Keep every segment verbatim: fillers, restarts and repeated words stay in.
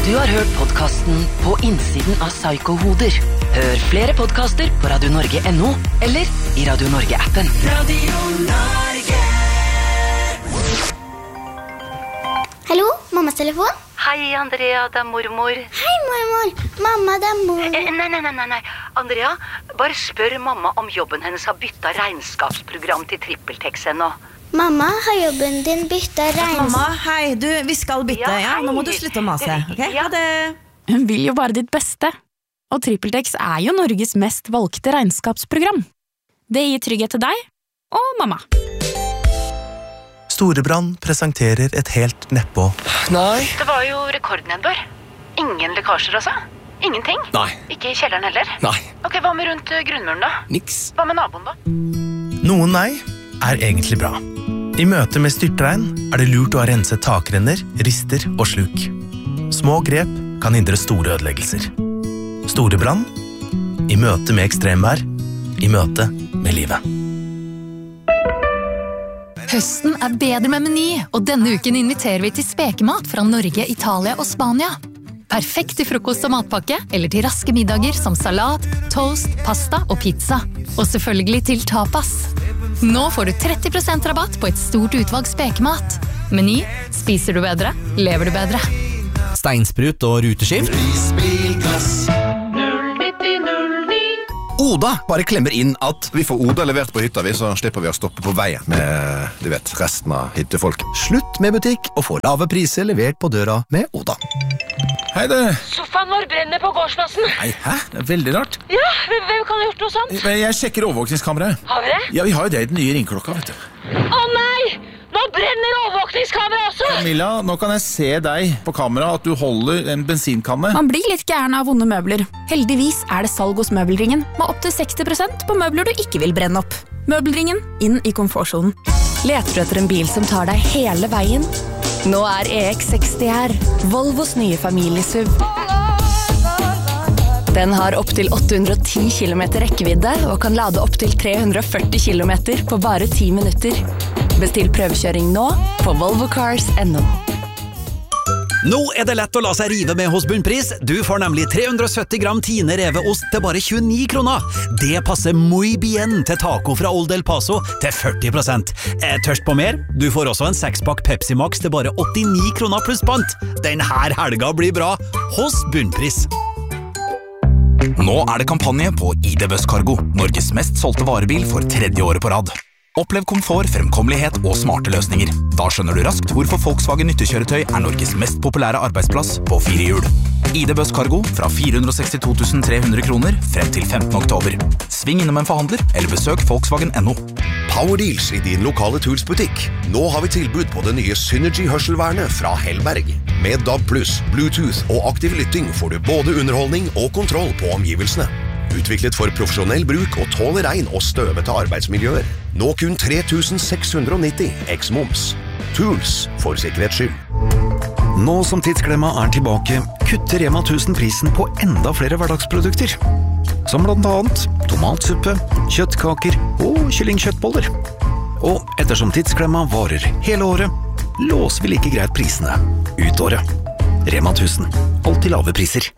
Du har hørt podcasten På innsiden av Psycho-hoder. Hør flere podcaster på radio norge punktum no eller i Radio Norge-appen. Radio Norge. Hallo, mammas telefon? Hei, Andrea, det er mormor. Hei, mormor. Mamma, det er mor. Eh, nei, nei, nei, nei. Andrea, bare spør mamma om jobben hennes har byttet regnskapsprogram til TrippelTex ennå. Mamma, har jobben din byttet regnskap? Mamma, hei, du, vi skal bytte, ja, ja. Nå må du slutte å mase, ok? Ja. Ha det. Hun vil jo bare ditt beste. Og TrippelTex er jo Norges mest valgte regnskapsprogram. Det gir trygghet til deg og mamma. Storebrand presenterer et helt nedpå. Nei. Det var jo rekordnedbør. Ingen lekkasjer, altså? Ingenting? Nei. Ikke i kjelleren heller? Nei. Ok, hva med rundt grunnmuren da? Niks. Hva med naboen da? Noen nei er egentlig bra. I møte med styrtregn er det lurt å ha renset takrenner, rister og sluk. Små grep kan hindre store ødeleggelser. Storebrand i møte med ekstremvær, i møte med livet. Høsten er bedre med Meny, og denne uken inviterer vi til spekemat fra Norge, Italia og Spania. Perfekt til frokost og matpakke, eller til raske middager som salat, toast, pasta og pizza. Og selvfølgelig til tapas. Nå får du tretti prosent rabatt på et stort utvalg spekemat. Meny, spiser du bedre, lever du bedre. Steinsprut og ruteskift. Oda bare klemmer inn at vi får Oda levert på hytta, vi, så slipper vi å stoppe på veien med, du vet, resten av hyttefolk. Slutt med butikk og få lave priser levert på døra med Oda. Hei du. Sofaen vår brenner på gårdsplassen. Nei, hæ? Det er veldig rart. Ja, hvem kan ha gjort noe sånt? Jeg sjekker overvåkningskameraet. Har vi det? Ja, vi har jo det i den nye ringklokka, vet du. Å nei! Nå brenner overvåkningskameraet også! Camilla, nå kan jeg se deg på kamera at du holder en bensinkanne. Man blir litt gæren av vonde møbler. Heldigvis er det salg hos Møbelringen, med opp til seksti prosent på møbler du ikke vil brenne opp. Møbelringen, inn i komfortzonen. Leter du etter en bil som tar deg hele veien? Nå er E X seksti her, Volvos nye familiesuv. Den har opp til åtte hundre og ti kilometer rekkevidde og kan lade opp til tre hundre og førti kilometer på bare ti minutter. Bestill prøvekjøring nå på volvo cars punktum no. Nå er det lett å la seg rive med hos Bunnpris. Du får nemlig tre hundre og sytti gram Tine reveost til bare tjueni kroner. Det passer muy bien til taco fra Old El Paso til førti prosent. Er tørst på mer? Du får også en sekspakk Pepsi Max til bare åttini kroner pluss pant. Den her helga blir bra hos Bunnpris. Nå er det kampanje på I D Buss Cargo, Norges mest solgte varebil for tredje året på rad. Opplev komfort, fremkommelighet og smarte løsninger. Da skjønner du raskt hvorfor Volkswagen nyttekjøretøy er Norges mest populære arbeidsplass på fire hjul. I D Buss Cargo fra fire hundre og sekstito tusen tre hundre kroner frem til femtende oktober. Sving innom en forhandler eller besøk Volkswagen punktum no. Power Deals i din lokale Tools-butikk. Nå har vi tilbud på det nye Synergy-hørselvernet fra Hellberg. Med D A B pluss, Bluetooth og aktiv lytting får du både underholdning og kontroll på omgivelsene. Utviklet for profesjonell bruk og tåler regn og støvete arbeidsmiljøer. Nå kun tre tusen seks hundre og nitti eks moms. Tools for sikkerhets skyld. Nå som tidsklemma er tilbake, kutter Rema tusen prisen på enda flere hverdagsprodukter. Som blant annet tomatsuppe, kjøttkaker og kyllingkjøttboller. Og ettersom tidsklemma varer hele året, låser vi like greit prisene ut året. Rema tusen, alltid lave priser.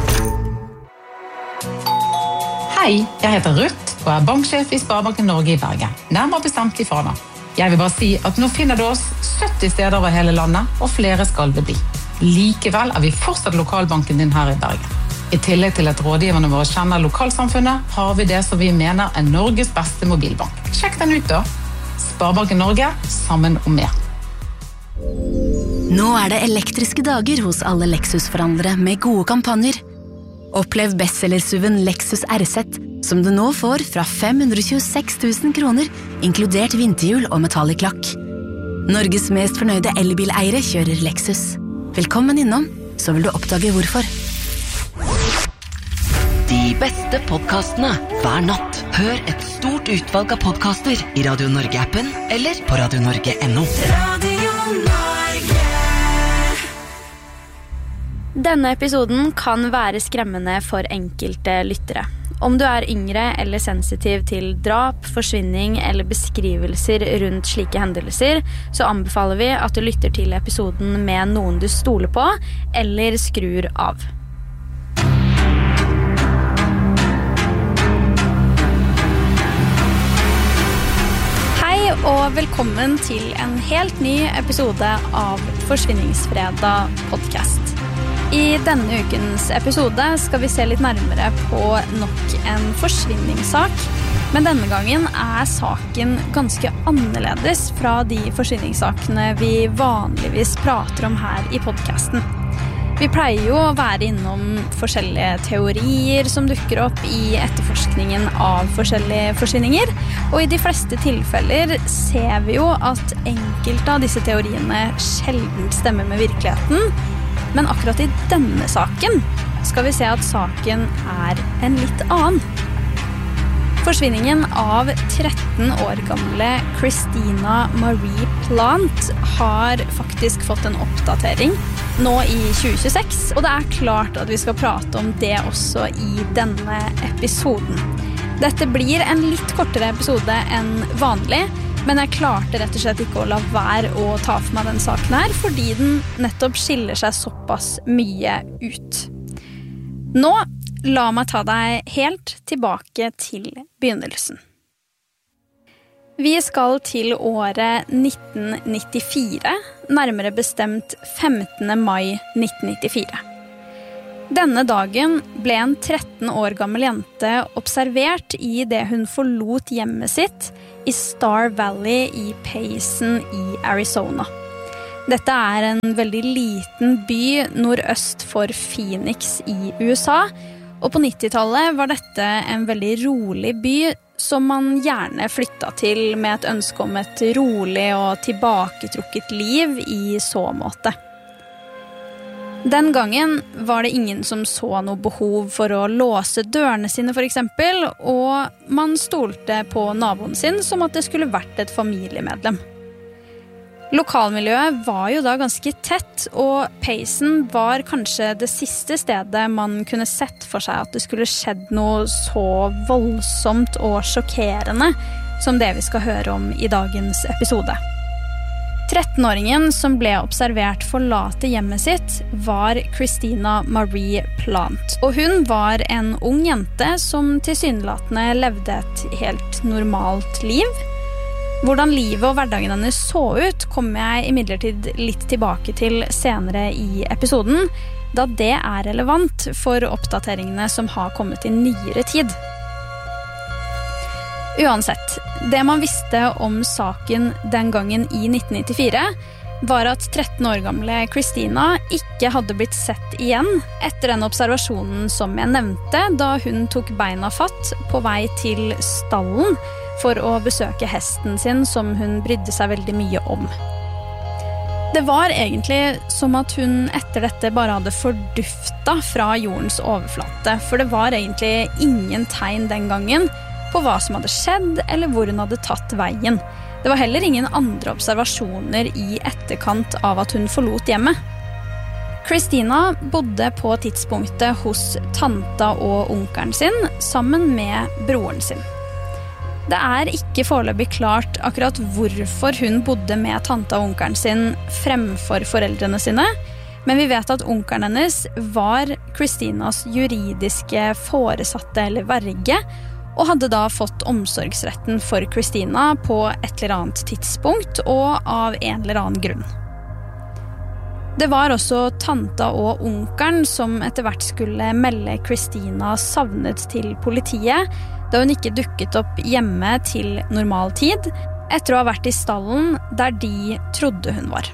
Hei, jeg heter Ruth og er banksjef i Sparebanken Norge i Bergen, nærmere bestemt i Fana. Jeg vil bare si at nå finner du oss sytti steder over hele landet, og flere skal det bli. Likevel er vi fortsatt lokalbanken din her i Bergen. I tillegg til at rådgiverne våre kjenner lokalsamfunnet, har vi det som vi mener er Norges beste mobilbank. Sjekk den ut da. Sparebanken Norge, sammen om mer. Nå er det elektriske dager hos alle Lexus-forhandlere med gode kampanjer. Opplev bestsellersuven Lexus R Z, som du nå får fra fem hundre og tjueseks tusen kroner, inkludert vinterhjul og metallic lakk. Norges mest fornøyde elbileiere kjører Lexus. Velkommen innom, så vil du oppdage hvorfor. De beste podcastene hver natt. Hør et stort utvalg av podcaster i Radio Norge-appen eller på radio norge punktum no. Radio Norge. Denne episoden kan være skremmende for enkelte lyttere. Om du er yngre eller sensitiv til drap, forsvinning eller beskrivelser rundt slike hendelser, så anbefaler vi at du lytter til episoden med noen du stoler på, eller skrur av. Hei og velkommen til en helt ny episode av Forsvinningsfredag podcast. I denne ukens episode skal vi se litt nærmere på nok en forsvinningssak, men denne gangen er saken ganske annerledes fra de forsvinningssakene vi vanligvis prater om her i podcasten. Vi pleier jo å være innom forskjellige teorier som dukker opp i etterforskningen av forskjellige forsvinninger, og i de fleste tilfeller ser vi jo at enkelte av disse teoriene sjelden stemmer med virkeligheten. Men akkurat i denne saken skal vi se at saken er en litt annen. Forsvinningen av tretten år gamle Christina Marie Plant har faktisk fått en oppdatering nå i tjue tjueseks, og det er klart at vi skal prate om det også i denne episoden. Dette blir en litt kortere episode enn vanlig, men jeg klarte rett og slett ikke å la være å ta for meg den saken her, fordi den nettopp skiller seg såpass mye ut. Nå, la meg ta deg helt tilbake til begynnelsen. Vi skal til året nitten nittifire, nærmere bestemt femtende mai nitten nittifire. Denne dagen ble en tretten år gammel jente observert i det hun forlot hjemmet sitt i Star Valley i Payson i Arizona. Dette er en veldig liten by nordøst for Phoenix i U S A, og på nittitallet var dette en veldig rolig by som man gjerne flyttet til med et ønske om et rolig og tilbaketrukket liv i så måte. Den gangen var det ingen som så noe behov for å låse dørene sine for eksempel, og man stolte på naboen sin som at det skulle vært et familiemedlem. Lokalmiljøet var jo da ganske tett, og Payson var kanskje det siste stedet man kunne sett for seg at det skulle skjedd noe så voldsomt og sjokkerende som det vi skal høre om i dagens episode. trettenåringen som ble observert forlate hjemmet sitt var Christina Marie Plant. Og hun var en ung jente som tilsynelatende levde et helt normalt liv. Hvordan livet og hverdagen hennes så ut kommer jeg imidlertid litt tilbake til senere i episoden, da det er relevant for oppdateringene som har kommet i nyere tid. Uansett, det man visste om saken den gangen i nitten nittifire var at tretten år gamle Christina ikke hadde blitt sett igjen etter den observasjonen som jeg nevnte da hun tok beina fatt på vei til stallen for å besøke hesten sin som hun brydde seg veldig mye om. Det var egentlig som at hun etter dette bare hadde forduftet fra jordens overflate, for det var egentlig ingen tegn den gangen på hva som hadde skjedd eller hvor hun hadde tatt veien. Det var heller ingen andre observasjoner i etterkant av at hun forlot hjemmet. Christina bodde på tidspunktet hos tanta og onkelen sin sammen med broren sin. Det er ikke foreløpig klart akkurat hvorfor hun bodde med tanta og onkelen sin fremfor foreldrene sine, men vi vet at onkelen hennes var Christinas juridiske foresatte eller verge, og hadde da fått omsorgsretten for Christina på et eller annet tidspunkt og av en eller annen grunn. Det var også tanta og onkelen som etter hvert skulle melde Christina savnet til politiet, da hun ikke dukket opp hjemme til normal tid, etter å ha vært i stallen der de trodde hun var.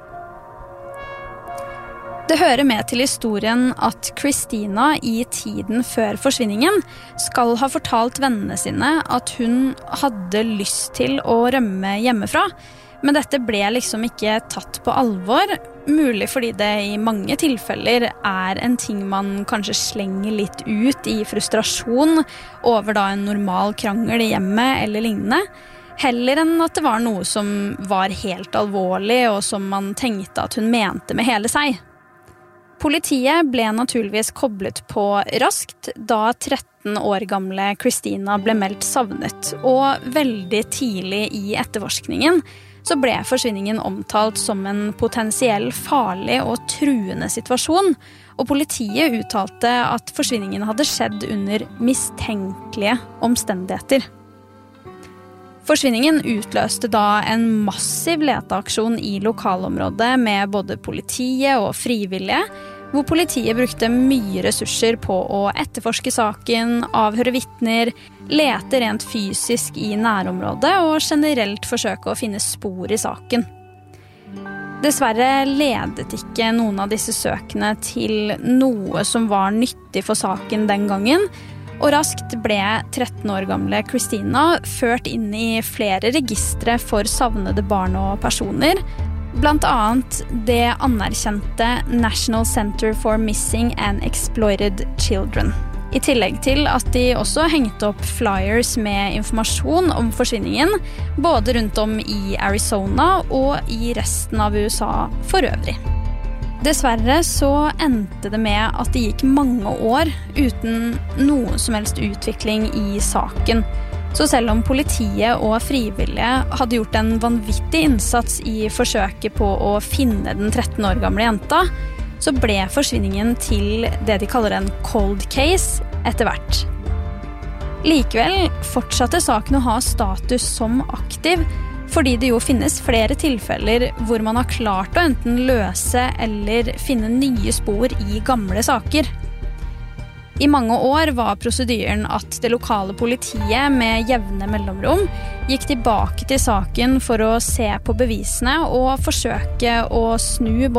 Det hører med til historien at Christina i tiden før forsvinningen skal ha fortalt vennene sine at hun hadde lyst til å rømme hjemmefra, men dette ble liksom ikke tatt på alvor, mulig fordi det i mange tilfeller er en ting man kanskje slenger litt ut i frustrasjon over da en normal krangel i hjemmet eller lignende, heller enn at det var noe som var helt alvorlig og som man tenkte at hun mente med hele seg. Politiet ble naturligvis koblet på raskt da tretten år gamle Christina ble meldt savnet, og veldig tidlig i etterforskningen så ble forsvinningen omtalt som en potensiell farlig og truende situasjon, og politiet uttalte at forsvinningen hadde skjedd under mistenkelige omstendigheter. Forsvinningen utløste da en massiv leteaksjon i lokalområdet med både politiet og frivillige, hvor politiet brukte mye ressurser på å etterforske saken, avhøre vitner, lete rent fysisk i nærområdet og generelt forsøke å finne spor i saken. Dessverre ledet ikke noen av disse søkene til noe som var nyttig for saken den gangen, og raskt ble tretten år gamle Christina ført inn i flere registre for savnede barn og personer, blant annet det anerkjente National Center for Missing and Exploited Children. I tillegg til at de også hengte opp flyers med informasjon om forsvinningen, både rundt om i Arizona og i resten av U S A for øvrig. Dessverre så endte det med at det gikk mange år uten noen som helst utvikling i saken. Så selv om politiet og frivillige hadde gjort en vanvittig innsats i forsøket på å finne den tretten år gamle jenta, så ble forsvinningen til det de kaller en cold case etter hvert. Likevel fortsatte saken å ha status som aktiv, fordi det jo finnes flere tilfeller hvor man har klart å enten løse eller finne nye spor i gamle saker. I mange år var prosedyren at det lokale politiet med jevne mellomrom gikk tilbake til saken for å se på bevisene og forsøke å snu